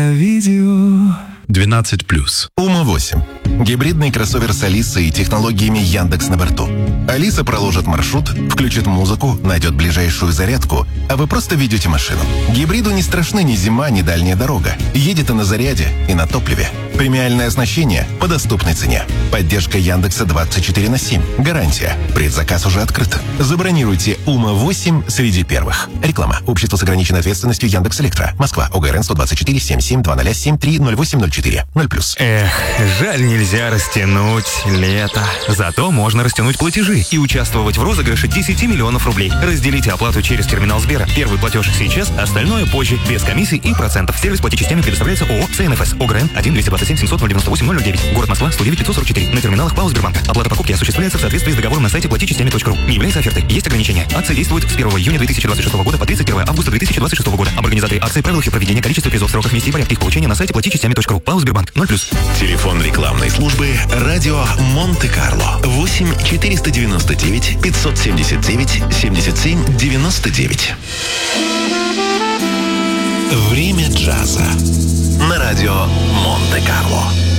Видео 12+. Ума-8. Гибридный кроссовер с Алисой и технологиями Яндекс на борту. Алиса проложит маршрут, включит музыку, найдет ближайшую зарядку, а вы просто ведете машину. Гибриду не страшны ни зима, ни дальняя дорога. Едет и на заряде, и на топливе. Премиальное оснащение по доступной цене. Поддержка Яндекса 24/7. Гарантия. Предзаказ уже открыт. Забронируйте Ума-8 среди первых. Реклама. Общество с ограниченной ответственностью Яндекс.Электро. Москва. ОГРН 124 77 0073 0804. 0+. Эх, жаль, нельзя растянуть лето. Зато можно растянуть платежи и участвовать в розыгрыше 10 миллионов рублей. Разделите оплату через терминал Сбера. Первый платеж сейчас, остальное позже, без комиссий и процентов. Сервис платежсистемы предоставляется ООО «ЦНФС». ОГРН 1-227 700 098 009. Город Москва, 109 544. На терминалах ПАО Сбербанка. Оплата покупки осуществляется в соответствии с договором на сайте платежсистеме.ру. Не является офертой. Есть ограничения. Акция действует с 1 июня 2026 года по 31 августа 2026 года. Об организации акции, правилах и проведении, количестве призов, сроках, месте и порядке их получения на сайте платежсистеме.ру. ПАО Сбербанк. 0+. Телефон рекламной службы «Радио Монте-Карло». 8 499 579 77 99. Время джаза на радио Монте-Карло.